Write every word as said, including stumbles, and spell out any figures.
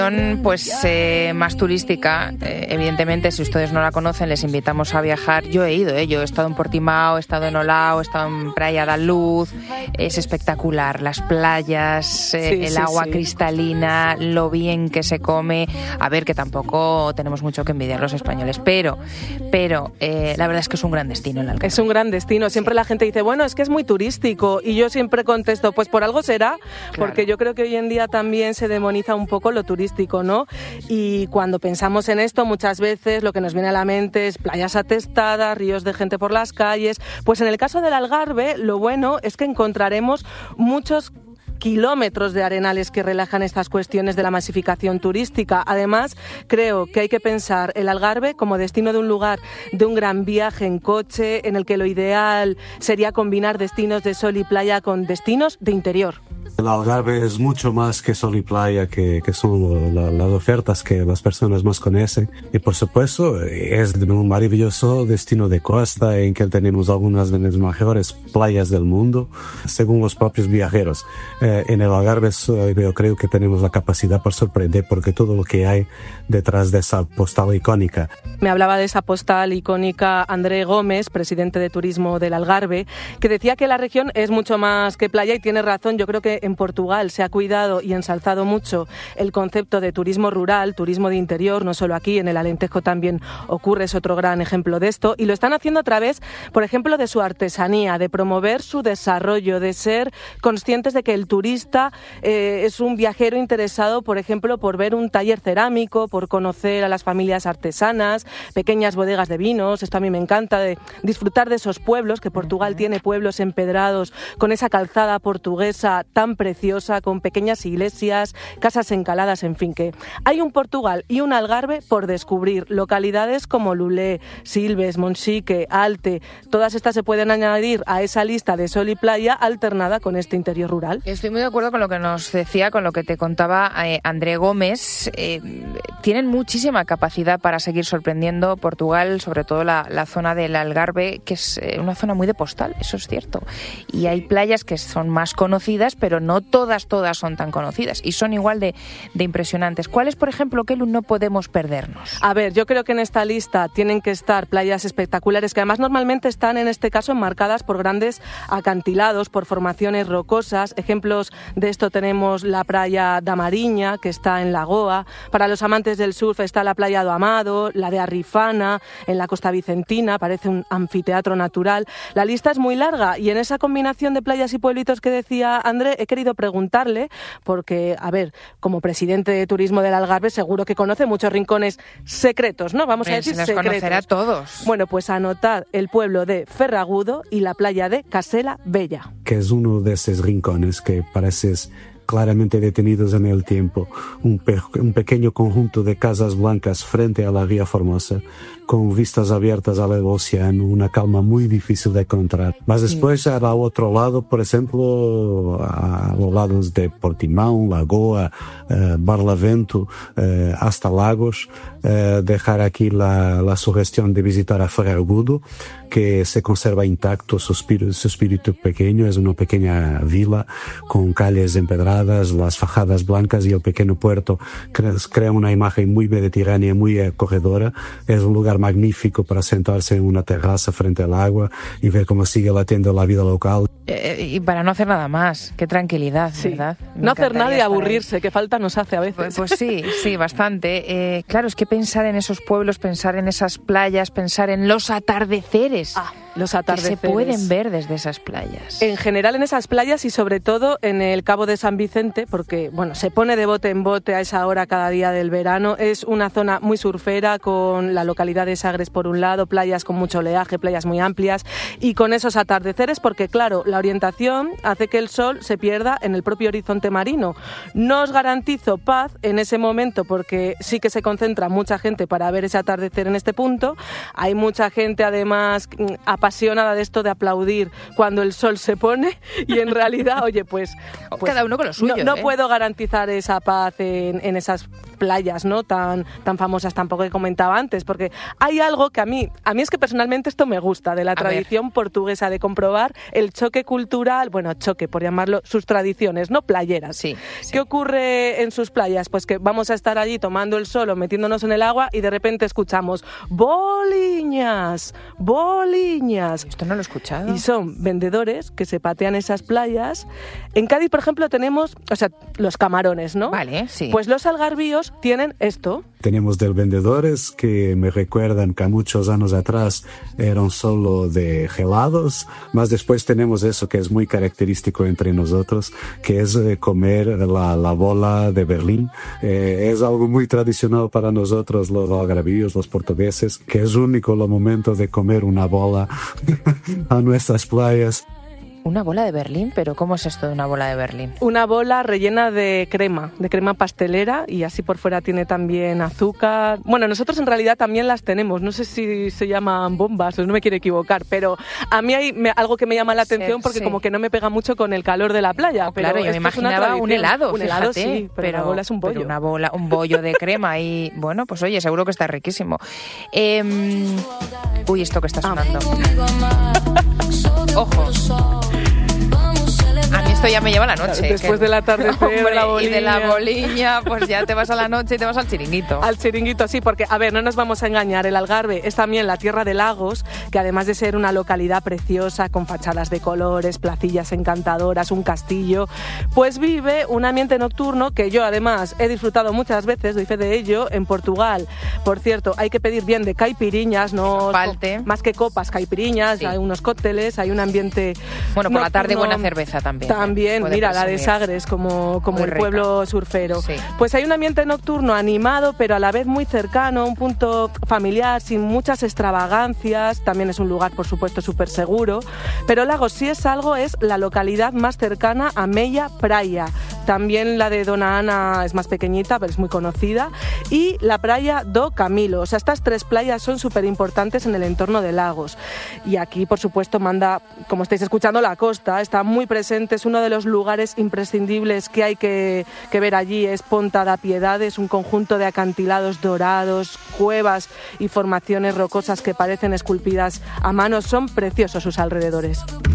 Pues eh, más turística, eh, evidentemente, si ustedes no la conocen, les invitamos a viajar. Yo he ido, eh, yo he estado en Portimao, he estado en Olao, he estado en Praia da Luz, es espectacular, las playas, eh, sí, el sí, agua sí. cristalina, lo bien que se come. A ver, que tampoco tenemos mucho que envidiar los españoles, pero, pero eh, la verdad es que es un gran destino el Algarve. Es un gran destino, siempre sí. La gente dice, bueno, es que es muy turístico, y yo siempre contesto, pues por algo será, claro. Porque yo creo que hoy en día también se demoniza un poco lo turístico, ¿no? Y cuando pensamos en esto, muchas veces lo que nos viene a la mente es playas atestadas, ríos de gente por las calles. Pues en el caso del Algarve, lo bueno es que encontraremos muchos kilómetros de arenales que relajan estas cuestiones de la masificación turística. Además, creo que hay que pensar el Algarve como destino de un lugar de un gran viaje en coche, en el que lo ideal sería combinar destinos de sol y playa con destinos de interior. El Algarve es mucho más que sol y playa, que, que son la, las ofertas que las personas más conocen. Y por supuesto es un maravilloso destino de costa en que tenemos algunas de las mejores playas del mundo, según los propios viajeros. Eh, en el Algarve yo creo que tenemos la capacidad para sorprender, porque todo lo que hay detrás de esa postal icónica. Me hablaba de esa postal icónica André Gómez, presidente de Turismo del Algarve, que decía que la región es mucho más que playa, y tiene razón. Yo creo que en Portugal se ha cuidado y ensalzado mucho el concepto de turismo rural, turismo de interior, no solo aquí, en el Alentejo también ocurre, es otro gran ejemplo de esto, y lo están haciendo a través, por ejemplo, de su artesanía, de promover su desarrollo, de ser conscientes de que el turista eh, es un viajero interesado, por ejemplo, por ver un taller cerámico, por conocer a las familias artesanas, pequeñas bodegas de vinos. Esto a mí me encanta, de disfrutar de esos pueblos, que Portugal tiene pueblos empedrados con esa calzada portuguesa tan preciosa, con pequeñas iglesias, casas encaladas, en fin, que hay un Portugal y un Algarve por descubrir. Localidades como Lulé, Silves, Monchique, Alte, todas estas se pueden añadir a esa lista de sol y playa alternada con este interior rural. Estoy muy de acuerdo con lo que nos decía, con lo que te contaba eh, André Gómez. Eh, tienen muchísima capacidad para seguir sorprendiendo. Portugal, sobre todo la, la zona del Algarve, que es eh, una zona muy de postal, eso es cierto. Y hay playas que son más conocidas, pero no todas, todas son tan conocidas y son igual de, de impresionantes. ¿Cuáles, por ejemplo, Kelu, no podemos perdernos? A ver, yo creo que en esta lista tienen que estar playas espectaculares, que además normalmente están, en este caso, enmarcadas por grandes acantilados, por formaciones rocosas. Ejemplos de esto tenemos la playa da Mariña, que está en Lagoa. Para los amantes del surf está la playa do Amado, la de Arrifana, en la costa vicentina, parece un anfiteatro natural. La lista es muy larga, y en esa combinación de playas y pueblitos que decía André, he querido preguntarle, porque, a ver, como presidente de Turismo del Algarve, seguro que conoce muchos rincones secretos, ¿no? Vamos a decir secretos. Se los conocerá todos. Bueno, pues anotad el pueblo de Ferragudo y la playa de Casela Bella. Que es uno de esos rincones que pareces claramente detenidos en el tiempo, un, pe- un pequeño conjunto de casas blancas frente a la Ría Formosa, con vistas abiertas al océano, una calma muy difícil de encontrar. Mas después, al otro lado, por ejemplo, a los lados de Portimão, Lagoa, eh, Barlavento, eh, hasta Lagos, eh, dejar aquí la, la sugestión de visitar a Ferragudo, que se conserva intacto su espíritu, su espíritu pequeño. Es una pequeña vila con calles empedradas, las fajadas blancas y el pequeño puerto crea una imagen muy mediterránea, muy acogedora. Es un lugar magnífico para sentarse en una terraza frente al agua y ver cómo sigue latiendo la vida local. Eh, y para no hacer nada más, qué tranquilidad, sí. ¿verdad? Me no hacer nada y aburrirse, que falta nos hace a veces. Pues, pues sí, sí, bastante. Eh, claro, es que pensar en esos pueblos, pensar en esas playas, pensar en los atardeceres. Ah, los atardeceres. Que se pueden ver desde esas playas. En general en esas playas, y sobre todo en el Cabo de San Vicente, porque bueno, se pone de bote en bote a esa hora cada día del verano. Es una zona muy surfera, con la localidad de Sagres por un lado, playas con mucho oleaje, playas muy amplias, y con esos atardeceres, porque claro, la orientación hace que el sol se pierda en el propio horizonte marino. No os garantizo paz en ese momento, porque sí que se concentra mucha gente para ver ese atardecer en este punto. Hay mucha gente además a apasionada de esto de aplaudir cuando el sol se pone y en realidad, oye, pues... pues cada uno con lo suyo. No, no ¿eh? puedo garantizar esa paz en, en esas playas, ¿no? Tan, tan famosas tampoco que comentaba antes, porque hay algo que a mí, a mí es que personalmente esto me gusta, de la A tradición ver. portuguesa, de comprobar el choque cultural, bueno, choque, por llamarlo, sus tradiciones, ¿no? Playeras. Sí, sí. ¿Qué ocurre en sus playas? Pues que vamos a estar allí tomando el sol o metiéndonos en el agua y de repente escuchamos boliñas, boliñas. Esto no lo he escuchado. Y son vendedores que se patean esas playas. En Cádiz, por ejemplo, tenemos, o sea, los camarones, ¿no? Vale, sí. Pues los algarvíos tienen esto. Tenemos de vendedores que me recuerdan que a muchos años atrás eran solo de gelados, más después tenemos eso que es muy característico entre nosotros, que es eh, comer la, la bola de Berlín. Eh, es algo muy tradicional para nosotros, los algarvíos, los portugueses, que es único el momento de comer una bola a nuestras playas. Una bola de Berlín, pero ¿cómo es esto de una bola de Berlín? Una bola rellena de crema, de crema pastelera, y así por fuera tiene también azúcar. Bueno, nosotros en realidad también las tenemos, no sé si se llaman bombas, o no me quiero equivocar, pero a mí hay me, algo que me llama la atención Sí, porque sí. como que no me pega mucho con el calor de la playa. Oh, pero claro, yo me esto es una imaginaba un tradición. helado, Un helado fíjate, sí, pero, la bola es un bollo. pero una bola, un bollo de crema y bueno, pues oye, seguro que está riquísimo. Eh, uy, esto que está sonando. Ojo. A mí esto ya me lleva a la noche. Después que... del atardecer, Hombre, de la y de la boliña. boliña, pues ya te vas a la noche y te vas al chiringuito. Al chiringuito, sí, porque, a ver, no nos vamos a engañar, el Algarve es también la tierra de lagos, que además de ser una localidad preciosa, con fachadas de colores, placillas encantadoras, un castillo, pues vive un ambiente nocturno que yo, además, he disfrutado muchas veces, doy fe de ello, en Portugal. Por cierto, hay que pedir bien de caipiriñas, no falte. más que copas, caipiriñas, Sí. hay unos cócteles, hay un ambiente Bueno, por la tarde nocturno. buena cerveza también. También, Puede mira, la de presumir. Sagres, como, como Muy el rica. pueblo surfero. Sí. Pues hay un ambiente nocturno animado, pero a la vez muy cercano, un punto familiar, sin muchas extravagancias. También es un lugar, por supuesto, súper seguro. Pero Lagos, si es algo, es la localidad más cercana a Mella Praia. También la de Dona Ana es más pequeñita, pero es muy conocida. Y la playa do Camilo. O sea, estas tres playas son súper importantes en el entorno de Lagos. Y aquí, por supuesto, manda, como estáis escuchando, la costa. Está muy presente, es uno de los lugares imprescindibles que hay que, que ver allí. Es Ponta da Piedade, es un conjunto de acantilados dorados, cuevas y formaciones rocosas que parecen esculpidas a mano. Son preciosos sus alrededores.